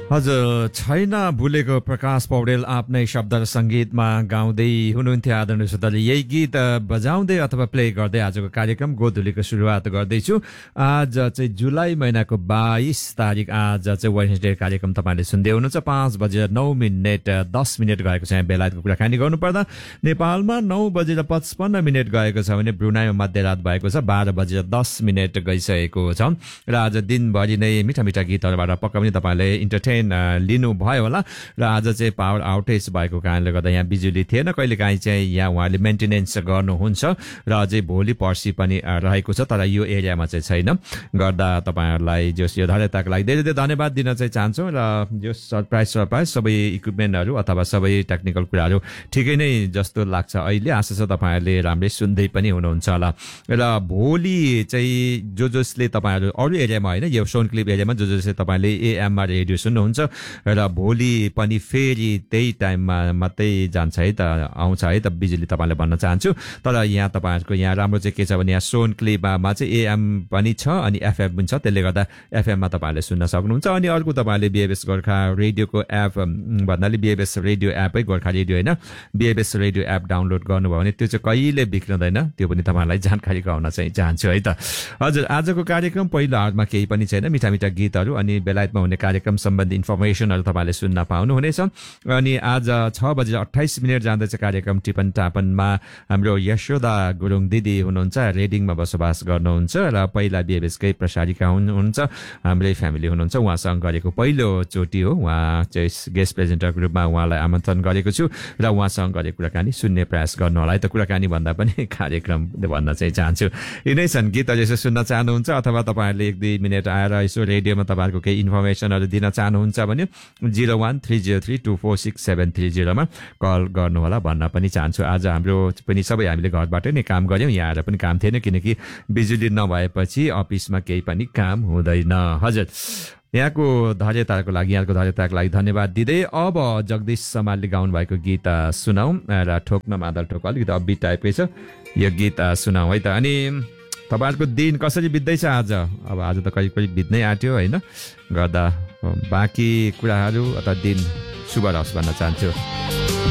हजुर, छैन भुलेको प्रकाश पौडेल आफ्नै शब्द र सङ्गीतमा गाउँदै हुनुहुन्थ्यो आदरणीय श्रोताले। यही गीत बजाउँदै अथवा प्ले गर्दै आजको कार्यक्रम गोधुलीको सुरुवात गर्दैछु। आज चाहिँ जुलाई महिनाको 22 तारिक, आज चाहिँ वेडनेसडे कार्यक्रम तपाईँले सुन्दै हुनुहुन्छ। 5:09:10 गएको छ। यहाँ बेलायतको कुराकानी गर्नुपर्दा नेपालमा 9:55 गएको छ भने ब्रुनाईमा मध्यरात भएको छ। 12:10 गइसकेको छ र आज दिनभरि नै मिठा मिठा गीतहरूबाट पक्का पनि तपाईँले इन्टरटेन लिनु भयो होला। र आज चाहिँ पावर आउटेज भएको कारणले गर्दा यहाँ बिजुली थिएन। कहिलेकाहीँ चाहिँ यहाँ उहाँले मेन्टेनेन्स गर्नुहुन्छ र अझै भोलि पर्सि पनि रहेको छ, तर यो एरियामा चाहिँ छैन। गर्दा तपाईँहरूलाई जस यो धन्यताको लागि धेरै धेरै धन्यवाद दिन चाहिँ चाहन्छौँ। र जो सरप्राइज सबै इक्विपमेन्टहरू अथवा सबै टेक्निकल कुराहरू ठिकै नै जस्तो लाग्छ अहिले। आशा छ तपाईँहरूले राम्रै सुन्दै पनि हुनुहुन्छ होला। र भोलि चाहिँ जसले तपाईँहरू अरू एरियामा होइन, यो सोनक्लिप एरियामा जसले तपाईँले एएममा रेडियो सुन्नुहुन्छ र भोलि पनि फेरि त्यही टाइममा मात्रै जान्छ है त, आउँछ है त बिजुली, तपाईँले भन्न चाहन्छु। तर यहाँ तपाईँहरूको यहाँ राम्रो चाहिँ के छ भने यहाँ सोनक्लिपमा चाहिँ एएम पनि छ अनि एफएम पनि छ, त्यसले गर्दा एफएममा तपाईँहरूले सुन्न सक्नुहुन्छ। अनि अर्को तपाईँले बिएबएस गोर्खा रेडियोको एप भन्नाले बिएबएस रेडियो एपै, गोर्खा रेडियो होइन, बिएबएस रेडियो एप डाउनलोड गर्नुभयो भने त्यो चाहिँ कहिले बिग्रदैन, त्यो पनि तपाईँहरूलाई जानकारी गराउन चाहिँ चाहन्छु है त। हजुर, आजको कार्यक्रम पहिलो हाटमा केही पनि छैन, मिठा मिठा गीतहरू अनि बेलायतमा हुने कार्यक्रम सम्बन्धी इन्फर्मेसनहरू तपाईँले सुन्न पाउनुहुनेछ। अनि आज 6:28 जाँदैछ कार्यक्रम टिपन टापनमा। हाम्रो यशोदा गुरुङ दिदी हुनुहुन्छ, रेडिङमा बसोबास गर्नुहुन्छ र पहिला बिएबएसकै प्रसारिका हुनुहुन्छ, हाम्रै फ्यामिली हुनुहुन्छ। उहाँसँग गरेको पहिलोचोटि हो, उहाँ चाहिँ गेस्ट प्रेजेन्टरको रूपमा उहाँलाई आमन्त्रण गरेको छु र उहाँसँग गरेको कुराकानी सुन्ने प्रयास गर्नु होला है त। कुराकानी भन्दा पनि कार्यक्रम भन्न चाहिँ चाहन्छु। यिनै छन् गीतहरू यसो सुन्न चाहनुहुन्छ अथवा तपाईँहरूले 1-2 मिनट आएर यसो रेडियोमा तपाईँहरूको केही इन्फर्मेसनहरू दिन चाहनुहुन्छ भने 013032467730 कल गर्नु होला भन्न पनि चाहन्छु। आज हाम्रो पनि सबै हामीले घरबाट नै काम गऱ्यौँ, यहाँ आएर पनि काम थिएन किनकि बिजुली नभएपछि अफिसमा केही पनि काम हुँदैन। हजुर, यहाँको धैर्यताको लागि धन्यवाद दिँदै अब जगदीश समालले गाउनु भएको गीत सुनाऊ र ठोक्न मादल ठोक, अलिकति अब्बी टाइपकै छ यो गीत सुनाऊ है त। अनि तपाईँहरूको दिन कसरी बित्दैछ आज? अब आज त करिब बित्नै आँट्यो होइन, गर्दा बाँकी कुराहरू अथवा दिन शुभ रहोस् भन्न चाहन्छु।